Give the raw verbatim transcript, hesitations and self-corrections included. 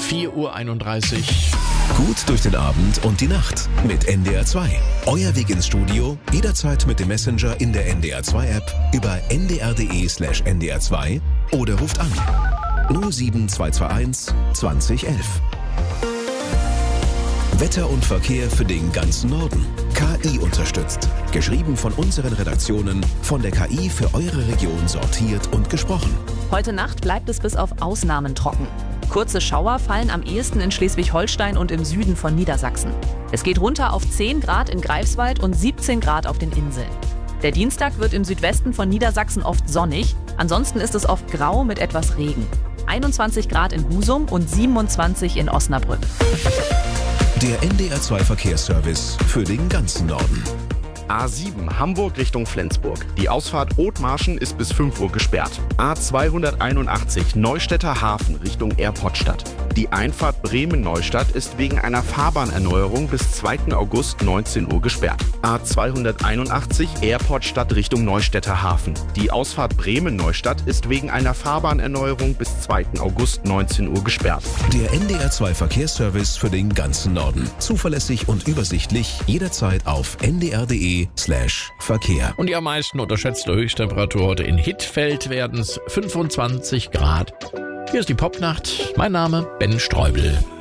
vier Uhr einunddreißig. Gut durch den Abend und die Nacht mit N D R zwei. Euer Weg ins Studio, jederzeit mit dem Messenger in der N D R zwei App über n d r punkt d e slash n d r zwei oder ruft an null sieben zwei zwei eins zwanzig elf. Wetter und Verkehr für den ganzen Norden. K I unterstützt. Geschrieben von unseren Redaktionen, von der K I für eure Region sortiert und gesprochen. Heute Nacht bleibt es bis auf Ausnahmen trocken. Kurze Schauer fallen am ehesten in Schleswig-Holstein und im Süden von Niedersachsen. Es geht runter auf zehn Grad in Greifswald und siebzehn Grad auf den Inseln. Der Dienstag wird im Südwesten von Niedersachsen oft sonnig, ansonsten ist es oft grau mit etwas Regen. einundzwanzig Grad in Husum und siebenundzwanzig in Osnabrück. Der N D R zwei Verkehrsservice für den ganzen Norden. A sieben Hamburg Richtung Flensburg. Die Ausfahrt Othmarschen ist bis fünf Uhr gesperrt. A zweihunderteinundachtzig Neustädter Hafen Richtung Airportstadt. Die Einfahrt Bremen-Neustadt ist wegen einer Fahrbahnerneuerung bis zweiten August neunzehn Uhr gesperrt. A zweihunderteinundachtzig Airportstadt Richtung Neustädter Hafen. Die Ausfahrt Bremen-Neustadt ist wegen einer Fahrbahnerneuerung bis zweiten August neunzehn Uhr gesperrt. Der N D R zwei Verkehrsservice für den ganzen Norden. Zuverlässig und übersichtlich, jederzeit auf n d r punkt d e slash Verkehr. Und die am meisten unterschätzte Höchsttemperatur heute in Hittfeld werden es fünfundzwanzig Grad. Hier ist die Popnacht. Mein Name Ben Streubel.